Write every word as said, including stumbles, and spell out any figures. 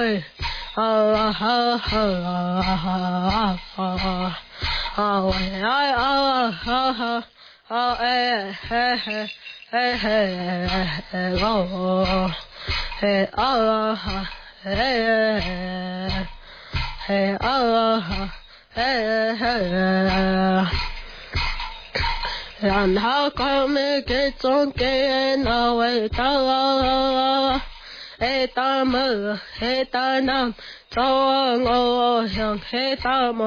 嘿，啊啊啊啊啊啊啊！我爱啊啊啊啊哎嘿嘿嘿嘿嘿哦嘿啊嘿嘿啊嘿嘿。让他光明给总给那位大哎大门哎大南早晚我想嘿大门